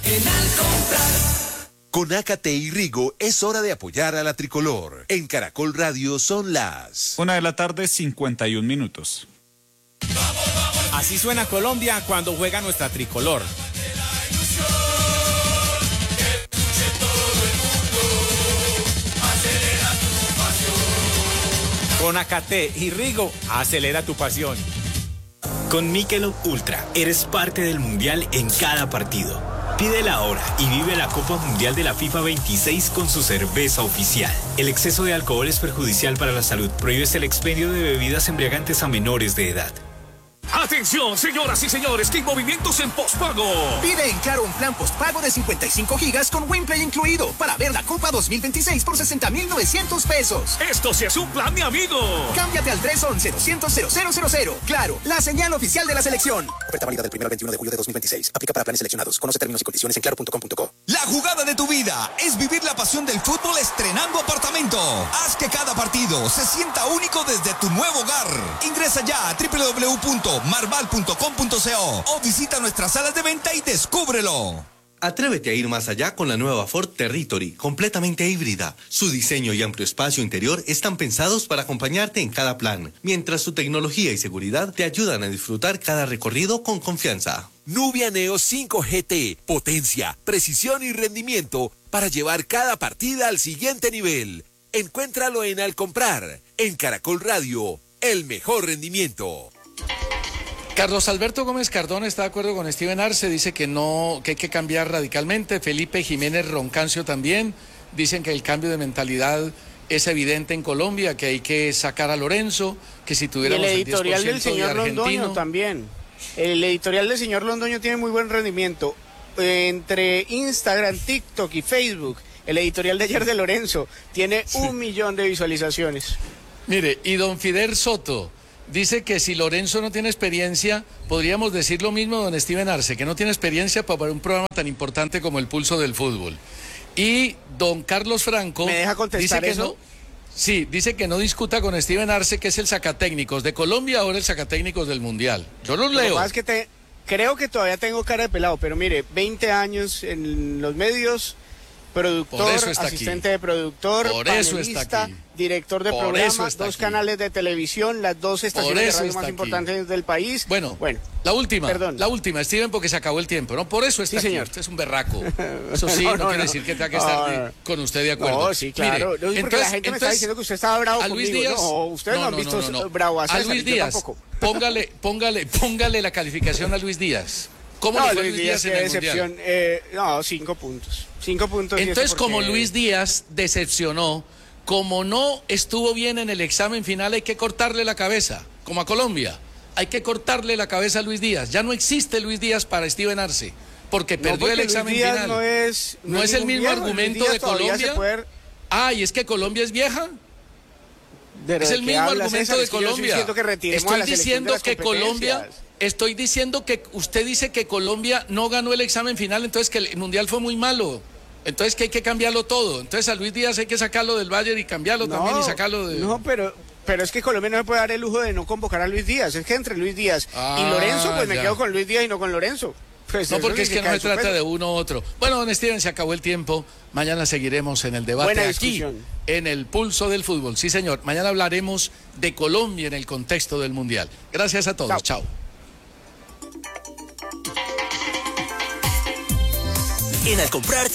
Con Ácate y Rigo es hora de apoyar a la tricolor. En Caracol Radio son las 1:51 p.m. Así suena Colombia cuando juega nuestra tricolor. Con Ácate y Rigo, acelera tu pasión. Con Michelob Ultra, eres parte del Mundial en cada partido. Pídela ahora y vive la Copa Mundial de la FIFA 26 con su cerveza oficial. El exceso de alcohol es perjudicial para la salud. Prohíbes el expendio de bebidas embriagantes a menores de edad. Atención, señoras y señores, que hay movimientos en postpago. Pide en Claro un plan postpago de 55 gigas con WinPlay incluido para ver la Copa 2026 por 60,900 pesos. Esto sí es un plan, mi amigo. Cámbiate al 311-200-0000. Claro, la señal oficial de la selección. Oferta válida del 1 al 21 de julio de 2026. Aplica para planes seleccionados. Conoce términos y condiciones en claro.com.co. La jugada de tu vida es vivir la pasión del fútbol estrenando apartamento. Haz que cada partido se sienta único desde tu nuevo hogar. Ingresa ya a www.marval.com.co o visita nuestras salas de venta y descúbrelo. Atrévete a ir más allá con la nueva Ford Territory, completamente híbrida. Su diseño y amplio espacio interior están pensados para acompañarte en cada plan, mientras su tecnología y seguridad te ayudan a disfrutar cada recorrido con confianza. Nubia Neo 5 GT, potencia, precisión y rendimiento para llevar cada partida al siguiente nivel. Encuéntralo en Al Comprar, en Caracol Radio, el mejor rendimiento. Carlos Alberto Gómez Cardona está de acuerdo con Steven Arce, dice que hay que cambiar radicalmente. Felipe Jiménez Roncancio también, dicen que el cambio de mentalidad es evidente en Colombia, que hay que sacar a Lorenzo, que si tuviéramos el editorial el 10% del señor Londoño también. El editorial del señor Londoño tiene muy buen rendimiento. Entre Instagram, TikTok y Facebook, el editorial de ayer de Lorenzo tiene 1 millón de visualizaciones. Mire, y don Fidel Soto dice que si Lorenzo no tiene experiencia, podríamos decir lo mismo de don Steven Arce, que no tiene experiencia para un programa tan importante como El Pulso del Fútbol. Y don Carlos Franco ¿me deja contestar dice que eso? dice que no discuta con Steven Arce, que es el sacatécnicos de Colombia, ahora el sacatécnicos del Mundial. Yo los leo. Lo que pasa es que creo que todavía tengo cara de pelado, pero mire, 20 años en los medios, productor, asistente de productor, panelista, director de programa, 2 canales de televisión, las 2 estaciones de radio más importantes del país. Bueno, la última, Steven, porque se acabó el tiempo, ¿no? Por eso está aquí. Señor. Usted es un berraco. Eso sí, no quiere decir que tenga que estar con usted de acuerdo. No, sí, claro. Mire, porque entonces, la gente me está diciendo que usted estaba bravo a Luis conmigo. Díaz, no, ustedes no han visto bravo a César, Luis Díaz, tampoco. Póngale la calificación a Luis Díaz. ¿Cómo le fue Luis Díaz en el Mundial? 5 puntos. 5 puntos. Entonces, como Luis Díaz decepcionó, como no estuvo bien en el examen final, hay que cortarle la cabeza, como a Colombia. Hay que cortarle la cabeza a Luis Díaz. Ya no existe Luis Díaz para Steven Arce, porque perdió el examen final. No es el mismo argumento de Colombia. Y es que Colombia es vieja. Es el mismo argumento de Colombia. Estoy diciendo que Colombia... Estoy diciendo que usted dice que Colombia no ganó el examen final, entonces que el Mundial fue muy malo. Entonces que hay que cambiarlo todo. Entonces a Luis Díaz hay que sacarlo del Bayern y cambiarlo también y sacarlo de... No, pero es que Colombia no me puede dar el lujo de no convocar a Luis Díaz. Es que entre Luis Díaz y Lorenzo, pues me quedo con Luis Díaz y no con Lorenzo. Pues no, porque es que no se trata de uno u otro. Bueno, don Steven, se acabó el tiempo. Mañana seguiremos en el debate aquí, en el Pulso del Fútbol. Sí, señor. Mañana hablaremos de Colombia en el contexto del Mundial. Gracias a todos. Chao. En Al Comprar